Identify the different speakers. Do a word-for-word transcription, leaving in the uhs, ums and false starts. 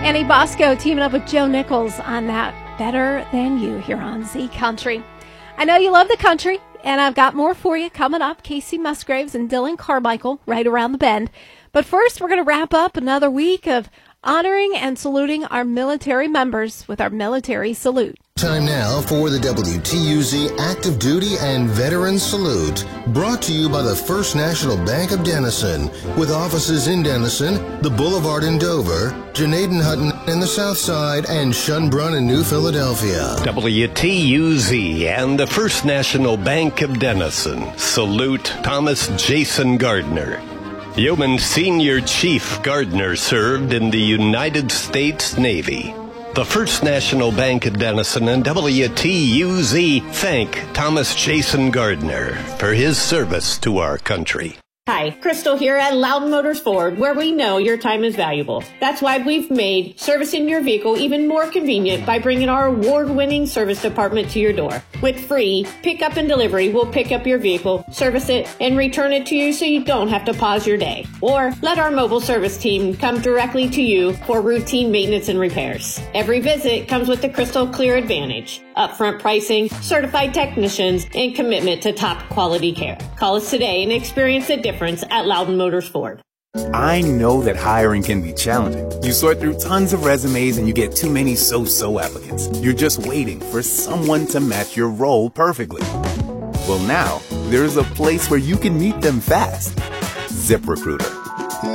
Speaker 1: Annie Bosco teaming up with Joe Nichols on that Better Than You here on Z Country. I know you love the country, and I've got more for you coming up. Casey Musgraves and Dylan Carmichael right around the bend. But first, we're going to wrap up another week of honoring and saluting our military members with our military salute.
Speaker 2: Time now for the W T U Z Active Duty and Veteran Salute, brought to you by the First National Bank of Denison, with offices in Denison, the Boulevard in Dover, Janaden Hutton in the South Side, and Schönbrunn in New Philadelphia.
Speaker 3: W T U Z and the First National Bank of Denison salute Thomas Jason Gardner. Yeoman Senior Chief Gardner served in the United States Navy. The First National Bank of Denison and W T U Z thank Thomas Jason Gardner for his service to our country.
Speaker 4: Hi, Crystal here at Loudon Motors Ford, where we know your time is valuable. That's why we've made servicing your vehicle even more convenient by bringing our award-winning service department to your door. With free pickup and delivery, we'll pick up your vehicle, service it, and return it to you so you don't have to pause your day. Or let our mobile service team come directly to you for routine maintenance and repairs. Every visit comes with the Crystal Clear Advantage, upfront pricing, certified technicians, and commitment to top quality care. Call us today and experience the difference at Loudon Motors Ford.
Speaker 5: I know that hiring can be challenging. You sort through tons of resumes and you get too many so-so applicants. You're just waiting for someone to match your role perfectly. Well, now, there's a place where you can meet them fast. ZipRecruiter.